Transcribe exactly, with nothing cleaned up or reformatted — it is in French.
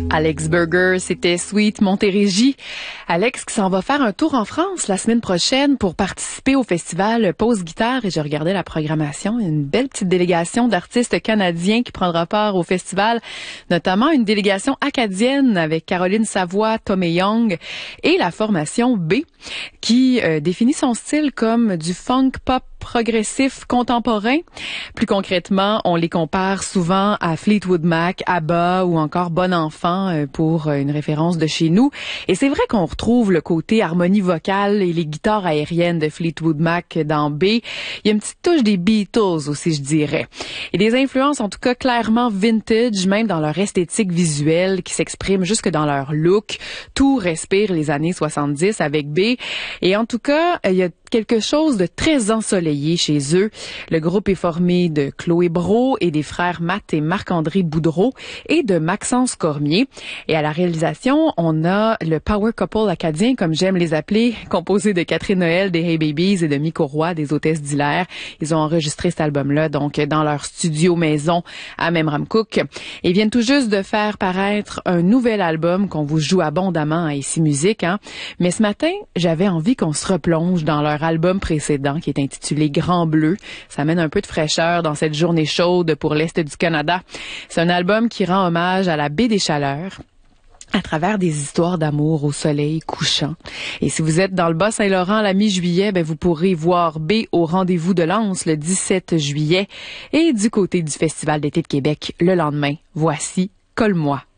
Alex Burger, c'était Sweet Montérégie. Alex qui s'en va faire un tour en France la semaine prochaine pour participer au festival Pause Guitare. Et je regardais la programmation. Il y a une belle petite délégation d'artistes canadiens qui prendra part au festival, notamment une délégation acadienne avec Caroline Savoie, Tommy Young et la formation B qui euh, définit son style comme du funk pop progressif contemporain. Plus concrètement, on les compare souvent à Fleetwood Mac, ABBA ou encore Bon Enfant pour une référence de chez nous. Et c'est vrai qu'on retrouve le côté harmonie vocale et les guitares aériennes de Fleetwood Mac dans B. Il y a une petite touche des Beatles aussi, je dirais. Et des influences en tout cas clairement vintage, même dans leur esthétique visuelle qui s'exprime jusque dans leur look. Tout respire les années soixante-dix avec B. Et en tout cas, il y a quelque chose de très ensoleillé chez eux. Le groupe est formé de Chloé Brault et des frères Matt et Marc-André Boudreau et de Maxence Cormier. Et à la réalisation, on a le Power Couple acadien, comme j'aime les appeler, composé de Catherine Noël des Hey Babies et de Miko Roy des Hôtesses d'Hilaire. Ils ont enregistré cet album-là donc dans leur studio maison à Memramcook. Ils viennent tout juste de faire paraître un nouvel album qu'on vous joue abondamment à Ici Musique. Hein. Mais ce matin, j'avais envie qu'on se replonge dans leur album précédent qui est intitulé Grand Bleu. Ça amène un peu de fraîcheur dans cette journée chaude pour l'Est du Canada. C'est un album qui rend hommage à la baie des Chaleurs à travers des histoires d'amour au soleil couchant. Et si vous êtes dans le Bas-Saint-Laurent à la mi-juillet, ben vous pourrez voir B au rendez-vous de Lens le dix-sept juillet et du côté du Festival d'été de Québec le lendemain. Voici Colle-moi.